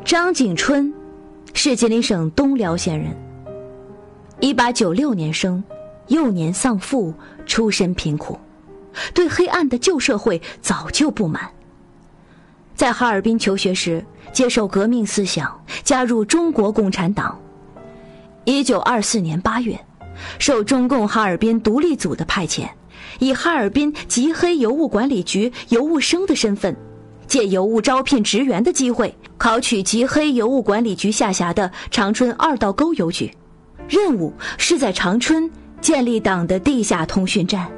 张景春是吉林省东辽县人，1896年生，幼年丧父，出身贫苦，对黑暗的旧社会早就不满。在哈尔滨求学时，接受革命思想，加入中国共产党。1924年8月，受中共哈尔滨独立组的派遣，以哈尔滨籍黑邮务管理局邮务生的身份，借邮务招聘职员的机会，考取籍黑邮务管理局下辖的长春二道沟邮局，任务是在长春建立党的地下通讯站。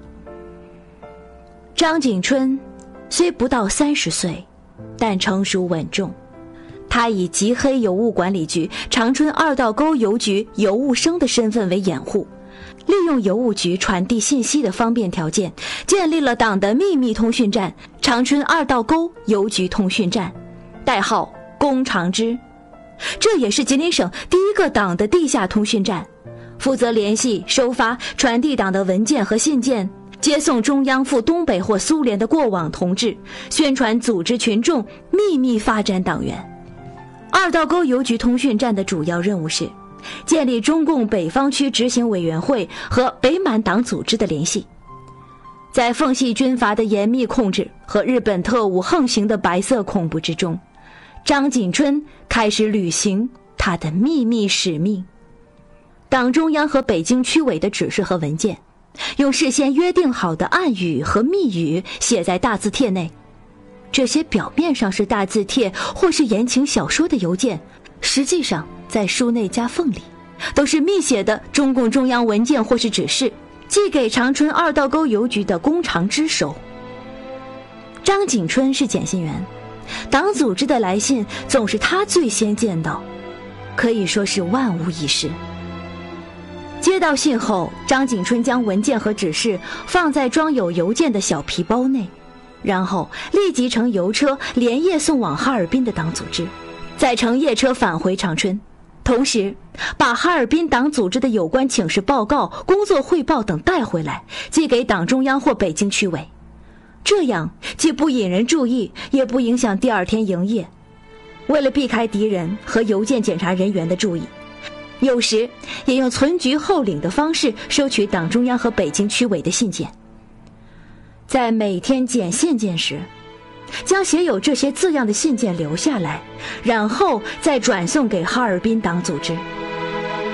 张景春虽不到30岁，但成熟稳重。他以籍黑邮务管理局长春二道沟邮局邮务生的身份为掩护，利用邮务局传递信息的方便条件，建立了党的秘密通讯站长春二道沟邮局通讯站，代号工长支。这也是吉林省第一个党的地下通讯站，负责联系、收发、传递党的文件和信件，接送中央赴东北或苏联的过往同志，宣传组织群众秘密发展党员。二道沟邮局通讯站的主要任务是建立中共北方区执行委员会和北满党组织的联系。在奉系军阀的严密控制和日本特务横行的白色恐怖之中，张景春开始履行他的秘密使命。党中央和北京区委的指示和文件，用事先约定好的暗语和密语写在大字帖内。这些表面上是大字帖或是言情小说的邮件，实际上在书内夹缝里都是密写的中共中央文件或是指示，寄给长春二道沟邮局的工长支收。张景春是简信员，党组织的来信总是他最先见到，可以说是万无一失。接到信后，张景春将文件和指示放在装有邮件的小皮包内，然后立即乘邮车连夜送往哈尔滨的党组织，再乘夜车返回长春，同时把哈尔滨党组织的有关请示报告、工作汇报等带回来，寄给党中央或北京区委。这样既不引人注意，也不影响第二天营业。为了避开敌人和邮件检查人员的注意，有时也用存局候领的方式收取党中央和北京区委的信件。在每天检信件时，将写有这些字样的信件留下来，然后再转送给哈尔滨党组织。